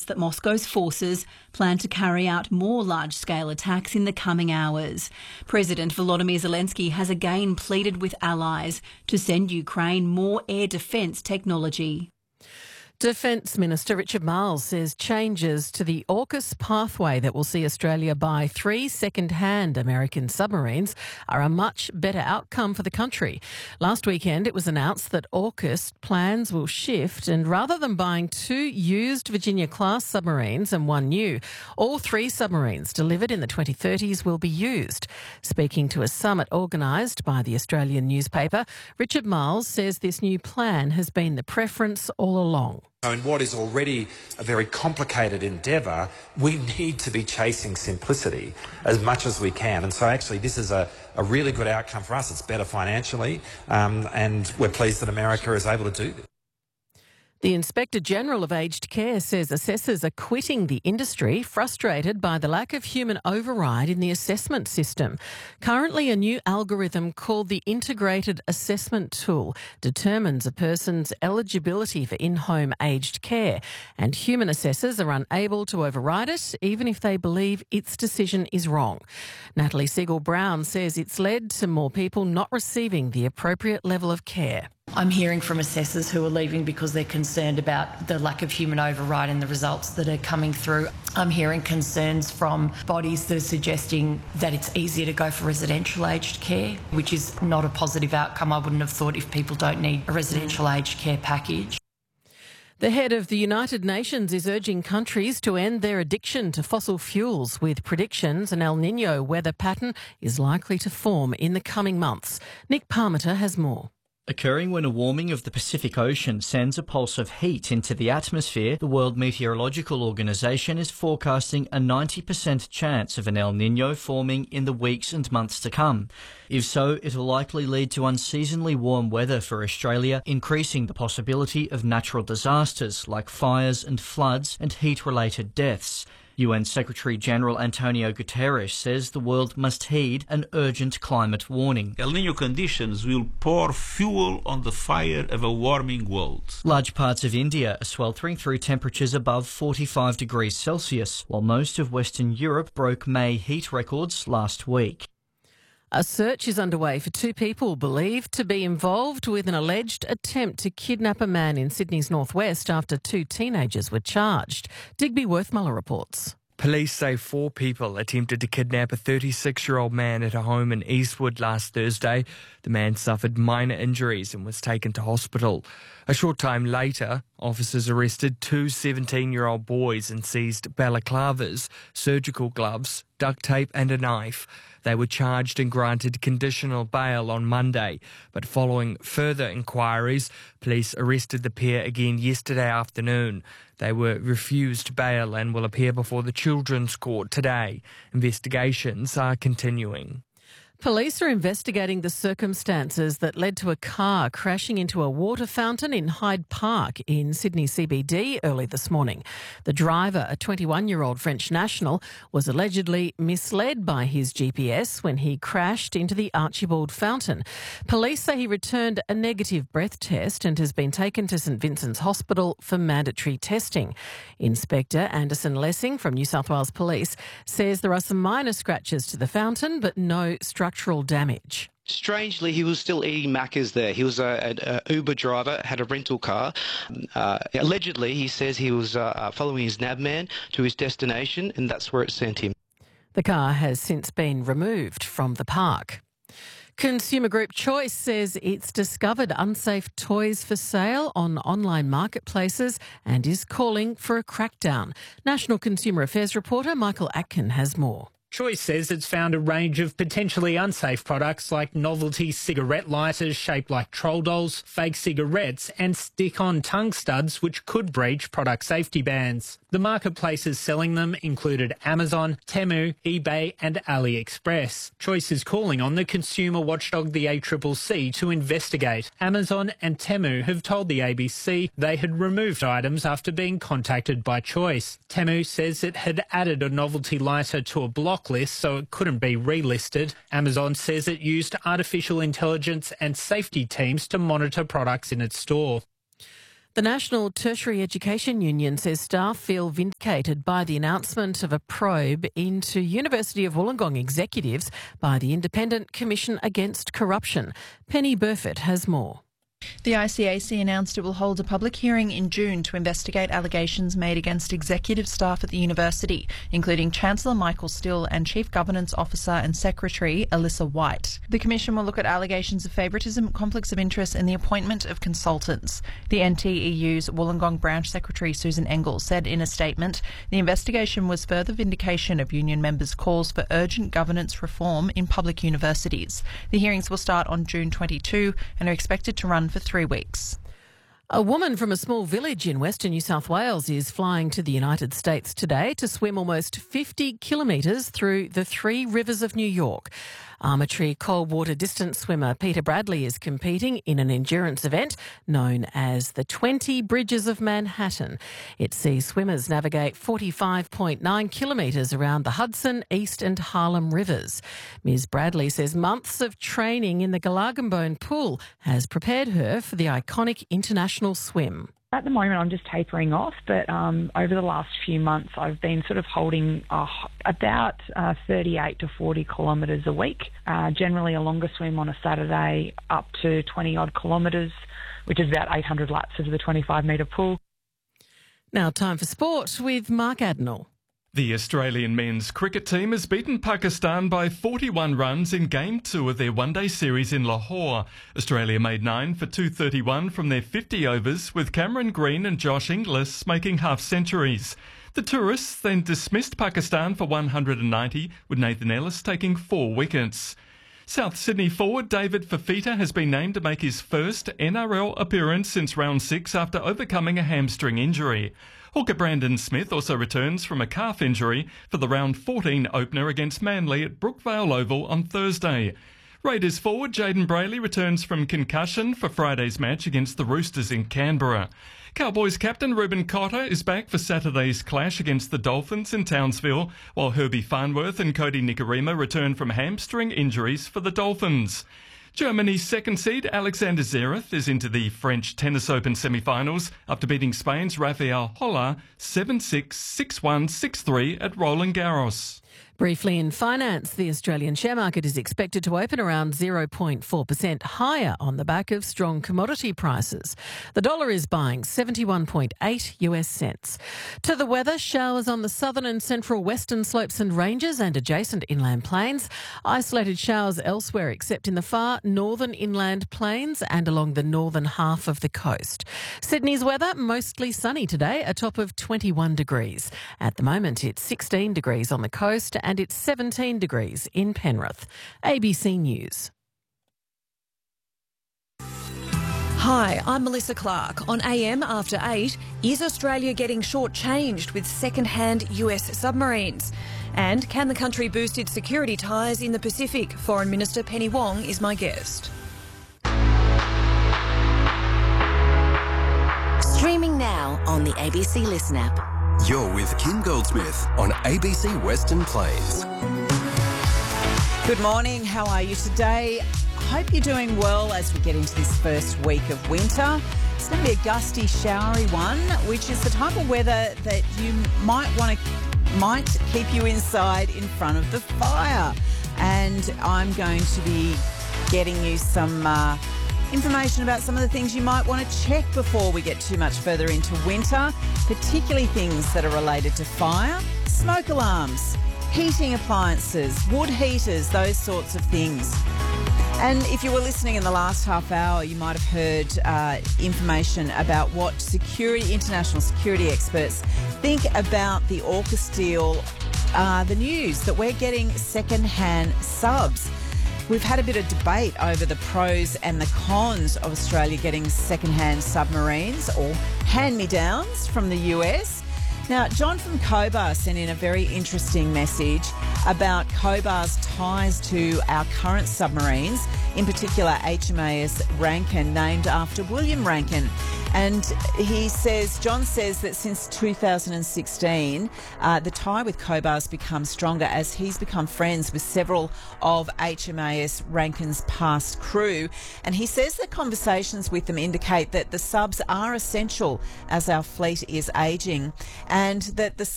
announced that Moscow's forces plan to carry out more large-scale attacks in the coming hours. President Volodymyr Zelensky has again pleaded with allies to send Ukraine more air defence technology. Defence Minister Richard Marles says changes to the AUKUS pathway that will see Australia buy 3 second-hand American submarines are a much better outcome for the country. Last weekend it was announced that AUKUS plans will shift, and rather than buying 2 used Virginia-class submarines and 1 new, all 3 submarines delivered in the 2030s will be used. Speaking to a summit organised by the Australian newspaper, Richard Marles says this new plan has been the preference all along. In what is already a very complicated endeavour, we need to be chasing simplicity as much as we can. And so actually this is a really good outcome for us. It's better financially, and we're pleased that America is able to do this. The Inspector General of Aged Care says assessors are quitting the industry, frustrated by the lack of human override in the assessment system. Currently, a new algorithm called the Integrated Assessment Tool determines a person's eligibility for in-home aged care, and human assessors are unable to override it, even if they believe its decision is wrong. Natalie Siegel-Brown says it's led to more people not receiving the appropriate level of care. I'm hearing from assessors who are leaving because they're concerned about the lack of human override in the results that are coming through. I'm hearing concerns from bodies that are suggesting that it's easier to go for residential aged care, which is not a positive outcome. I wouldn't have thought if people don't need a residential aged care package. The head of the United Nations is urging countries to end their addiction to fossil fuels, with predictions an El Niño weather pattern is likely to form in the coming months. Nick Parmenter has more. Occurring when a warming of the Pacific Ocean sends a pulse of heat into the atmosphere, the World Meteorological Organization is forecasting a 90% chance of an El Niño forming in the weeks and months to come. If so, it will likely lead to unseasonably warm weather for Australia, increasing the possibility of natural disasters like fires and floods and heat-related deaths. UN Secretary-General Antonio Guterres says the world must heed an urgent climate warning. El Niño conditions will pour fuel on the fire of a warming world. Large parts of India are sweltering through temperatures above 45 degrees Celsius, while most of Western Europe broke May heat records last week. A search is underway for 2 people believed to be involved with an alleged attempt to kidnap a man in Sydney's northwest after 2 teenagers were charged. Digby Worthmuller reports. Police say 4 people attempted to kidnap a 36-year-old man at a home in Eastwood last Thursday. The man suffered minor injuries and was taken to hospital. A short time later, officers arrested 2 17-year-old boys and seized balaclavas, surgical gloves, duct tape and a knife. They were charged and granted conditional bail on Monday, but following further inquiries, police arrested the pair again yesterday afternoon. They were refused bail and will appear before the Children's Court today. Investigations are continuing. Police are investigating the circumstances that led to a car crashing into a water fountain in Hyde Park in Sydney CBD early this morning. The driver, a 21-year-old French national, was allegedly misled by his GPS when he crashed into the Archibald fountain. Police say he returned a negative breath test and has been taken to St Vincent's Hospital for mandatory testing. Inspector Anderson Lessing from New South Wales Police says there are some minor scratches to the fountain but no structural damage. Strangely, he was still eating Macca's there. He was an Uber driver, had a rental car. Allegedly, he says he was following his navman to his destination, and that's where it sent him. The car has since been removed from the park. Consumer group Choice says it's discovered unsafe toys for sale on online marketplaces and is calling for a crackdown. National Consumer Affairs reporter Michael Atkin has more. Choice says it's found a range of potentially unsafe products like novelty cigarette lighters shaped like troll dolls, fake cigarettes and stick-on tongue studs which could breach product safety bans. The marketplaces selling them included Amazon, Temu, eBay and AliExpress. Choice is calling on the consumer watchdog the ACCC to investigate. Amazon and Temu have told the ABC they had removed items after being contacted by Choice. Temu says it had added a novelty lighter to a block list so it couldn't be relisted. Amazon says it used artificial intelligence and safety teams to monitor products in its store. The National Tertiary Education Union says staff feel vindicated by the announcement of a probe into University of Wollongong executives by the Independent Commission Against Corruption. Penny Burford has more. The ICAC announced it will hold a public hearing in June to investigate allegations made against executive staff at the university, including Chancellor Michael Still and Chief Governance Officer and Secretary Alyssa White. The Commission will look at allegations of favouritism, conflicts of interest and the appointment of consultants. The NTEU's Wollongong Branch Secretary Susan Engel said in a statement, the investigation was further vindication of union members' calls for urgent governance reform in public universities. The hearings will start on June 22 and are expected to run for 3 weeks. A woman from a small village in Western New South Wales is flying to the United States today to swim almost 50 kilometres through the 3 rivers of New York. Armatree cold water distance swimmer Peter Bradley is competing in an endurance event known as the 20 Bridges of Manhattan. It sees swimmers navigate 45.9 kilometres around the Hudson, East and Harlem rivers. Ms Bradley says months of training in the Galagambone pool has prepared her for the iconic international swim. At the moment, I'm just tapering off, but over the last few months, I've been sort of holding about 38 to 40 kilometres a week, generally a longer swim on a Saturday up to 20-odd kilometres, which is about 800 laps of the 25-metre pool. Now time for sport with Mark Adenall. The Australian men's cricket team has beaten Pakistan by 41 runs in Game 2 of their one-day series in Lahore. Australia made 9 for 231 from their 50 overs, with Cameron Green and Josh Inglis making half-centuries. The tourists then dismissed Pakistan for 190, with Nathan Ellis taking 4 wickets. South Sydney forward David Fifita has been named to make his first NRL appearance since round 6 after overcoming a hamstring injury. Hooker Brandon Smith also returns from a calf injury for the round 14 opener against Manly at Brookvale Oval on Thursday. Raiders forward Jayden Brailey returns from concussion for Friday's match against the Roosters in Canberra. Cowboys captain Ruben Cotter is back for Saturday's clash against the Dolphins in Townsville, while Herbie Farnworth and Cody Nikorima return from hamstring injuries for the Dolphins. Germany's second seed Alexander Zverev is into the French Tennis Open semi-finals after beating Spain's Rafael Holla 7-6, 6-1, 6-3 at Roland Garros. Briefly in finance, the Australian share market is expected to open around 0.4% higher on the back of strong commodity prices. The dollar is buying 71.8 US cents. To the weather, showers on the southern and central western slopes and ranges and adjacent inland plains. Isolated showers elsewhere except in the far northern inland plains and along the northern half of the coast. Sydney's weather, mostly sunny today, a top of 21 degrees. At the moment, it's 16 degrees on the coast and it's 17 degrees in Penrith. ABC News. Hi, I'm Melissa Clark. On AM After 8, is Australia getting shortchanged with second-hand US submarines? And can the country boost its security ties in the Pacific? Foreign Minister Penny Wong is my guest. Streaming now on the ABC Listen app. You're with Kim Goldsmith on ABC Western Plains. Good morning. How are you today? Hope you're doing well as we get into this first week of winter. It's going to be a gusty, showery one, which is the type of weather that you might keep you inside in front of the fire. And I'm going to be getting you some information about some of the things you might want to check before we get too much further into winter, particularly things that are related to fire, smoke alarms, heating appliances, wood heaters, those sorts of things. And if you were listening in the last half hour, you might have heard information about what international security experts think about the AUKUS deal, the news that we're getting second-hand subs. We've had a bit of debate over the pros and the cons of Australia getting second-hand submarines or hand-me-downs from the US. Now, John from Cobar sent in a very interesting message about Cobar's ties to our current submarines, in particular HMAS Rankin, named after William Rankin. And John says that since 2016, the tie with Cobar's become stronger as he's become friends with several of HMAS Rankin's past crew. And he says that conversations with them indicate that the subs are essential as our fleet is ageing, and that the